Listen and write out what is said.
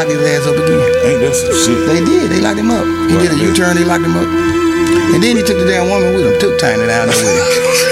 locked his ass up again. Ain't that some shit? They did. They locked him up. He did a U-turn. They locked him up. And then he took the damn woman with him. Took Tiny down there with him.